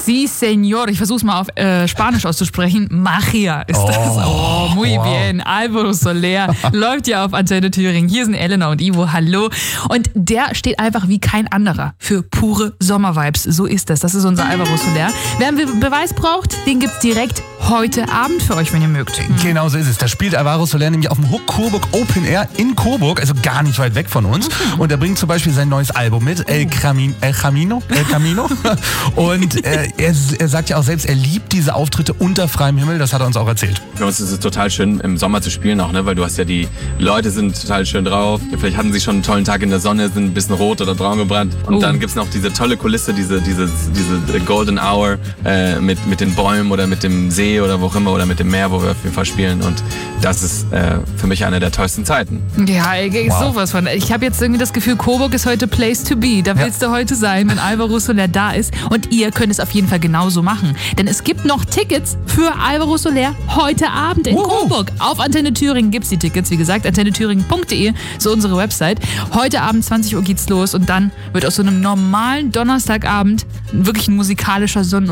Sí, señor. Ich versuche es mal auf Spanisch auszusprechen. Magia ist das. Oh, muy bien. Álvaro Soler läuft ja auf Antenne Thüringen. Hier sind Elena und Ivo. Hallo. Und der steht einfach wie kein anderer für pure Sommervibes. So ist das. Das ist unser Álvaro Soler. Wer einen Beweis braucht, den gibt's direkt heute Abend für euch, wenn ihr mögt. Genau so ist es. Da spielt Álvaro Soler nämlich auf dem Hook Coburg Open Air in Coburg, also gar nicht weit weg von uns. Und er bringt zum Beispiel sein neues Album mit, El Camino. Und er sagt ja auch selbst, er liebt diese Auftritte unter freiem Himmel. Das hat er uns auch erzählt. Für uns ist es total schön, im Sommer zu spielen auch, ne? Weil du hast ja die Leute sind total schön drauf. Vielleicht hatten sie schon einen tollen Tag in der Sonne, sind ein bisschen rot oder braun gebrannt. Und dann gibt's noch diese tolle Kulisse, diese Golden Hour mit den Bäumen oder mit dem See oder wo auch immer oder mit dem Meer, wo wir auf jeden Fall spielen. Und das ist für mich eine der tollsten Zeiten. Ja, sowas von. Ich habe jetzt irgendwie das Gefühl, Coburg ist heute Place to be. Da willst du heute sein, wenn Álvaro Soler da ist. Und ihr könnt es auf jeden Fall genauso machen. Denn es gibt noch Tickets für Álvaro Soler heute Abend in Coburg. Auf Antenne Thüringen gibt es die Tickets. Wie gesagt, antennethüringen.de, so unsere Website. Heute Abend 20 Uhr geht's los und dann wird aus so einem normalen Donnerstagabend wirklich ein musikalischer